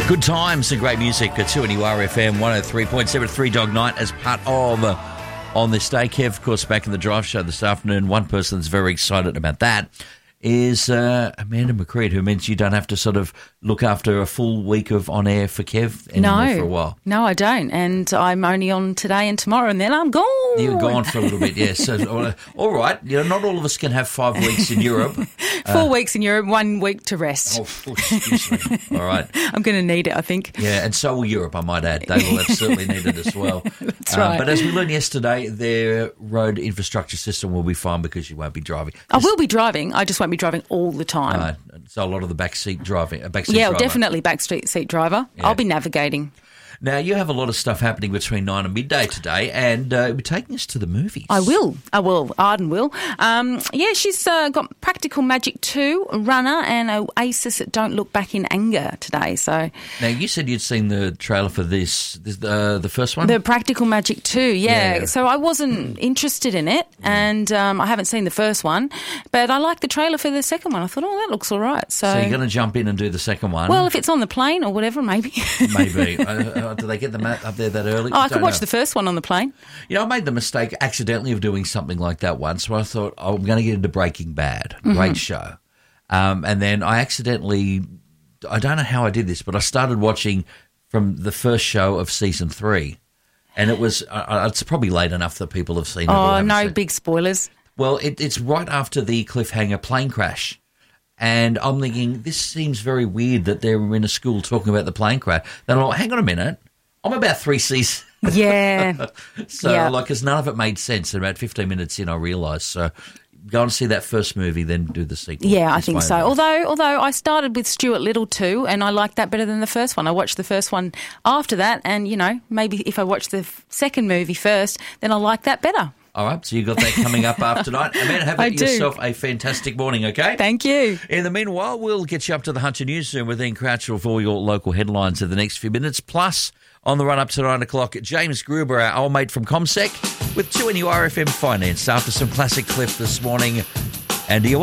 Good times and great music at 2NURFM 103.7 Three Dog Night as part of On This Day. Kev, of course, back in the drive show this afternoon. One person that's very excited about that is Amanda McCreed, who means you don't have to sort of look after a full week of on-air for Kev anymore for a while. No, I don't. And I'm only on today and tomorrow, and then I'm gone. You're gone for a little bit, yes. So, all right. You know, not all of us can have 5 weeks in Europe. 4 weeks in Europe, 1 week to rest. Oh, excuse me. All right. I'm going to need it, I think. Yeah, and so will Europe, I might add. They will have certainly need it as well. That's right. But as we learned yesterday, their road infrastructure system will be fine because you won't be driving. I will be driving. I just won't be driving all the time. So a lot of the backseat driving. Yeah, driver. Definitely backstreet seat driver. Yeah. I'll be navigating. Now, you have a lot of stuff happening between 9 and midday today, and you're taking us to the movies. I will. Arden will. She's got Practical Magic 2, Runner, and Oasis Don't Look Back in Anger today. So now, you said you'd seen the trailer for the first one? The Practical Magic 2, yeah. So I wasn't interested in it, and I haven't seen the first one, but I liked the trailer for the second one. I thought, that looks all right. So you're going to jump in and do the second one? Well, if it's on the plane or whatever, maybe. Maybe. Do they get them up there that early? I could watch the first one on the plane. You know, I made the mistake accidentally of doing something like that once, where I thought, I'm going to get into Breaking Bad. Great show. And then I accidentally, I don't know how I did this, but I started watching from the first show of season 3. And it was, it's probably late enough that people have seen it. Oh, no big spoilers. Well, it's right after the cliffhanger plane crash. And I'm thinking, this seems very weird that they're in a school talking about the plane crash. Then I'm like, hang on a minute. I'm about 3 seasons. Yeah. Because none of it made sense. And about 15 minutes in, I realised. So go and see that first movie, then do the sequel. Yeah, I think so. Although I started with Stuart Little too, and I liked that better than the first one. I watched the first one after that, and, maybe if I watch the second movie first, then I'll like that better. All right, so you've got that coming up after tonight. Amanda, have yourself a fantastic morning, okay? Thank you. In the meanwhile, we'll get you up to the Hunter Newsroom with Ian Crouch with all your local headlines in the next few minutes. Plus, on the run-up to 9 o'clock, James Gruber, our old mate from ComSec, with 2NURFM Finance after some classic Cliff this morning. And do you